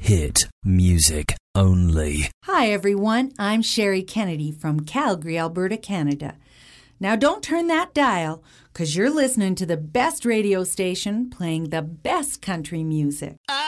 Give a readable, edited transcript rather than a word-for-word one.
hit music only. Hi, everyone. I'm Sherry Kennedy from Calgary, Alberta, Canada. Now, don't turn that dial, because you're listening to the best radio station playing the best country music.